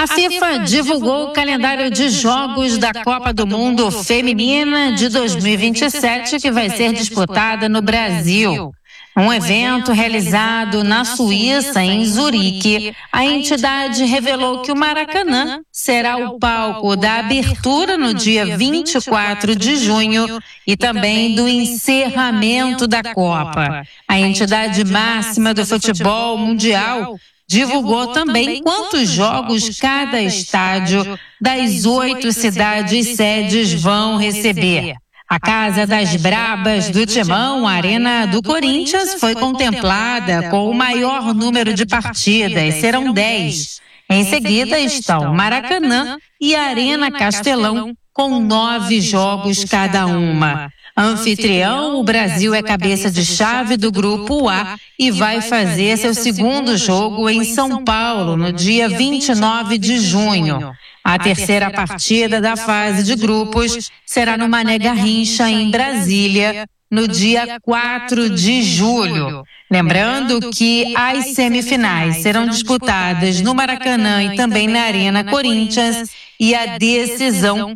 FIFA divulgou o calendário de jogos da Copa do Mundo Feminina de 2027, que vai ser disputada no Brasil. Um evento realizado na Suíça, em Zurique, a entidade revelou que o Maracanã será o palco da abertura no dia 24 de junho e também do encerramento da Copa. A entidade máxima do futebol mundial divulgou também quantos jogos cada estádio das 8 cidades sedes vão receber. A Casa das Brabas do Timão, a Arena do Corinthians, foi contemplada com o maior número de partidas, serão 10. Em seguida estão Maracanã e a Arena Castelão, com 9 jogos cada uma. Anfitrião, o Brasil é cabeça de chave do Grupo A e vai fazer seu segundo jogo em São Paulo, no dia 29 de junho. A terceira partida da fase de grupos será no Mané Garrincha, em Brasília, no dia 4 de julho. Lembrando que as semifinais serão disputadas no Maracanã e também na Arena Corinthians e a decisão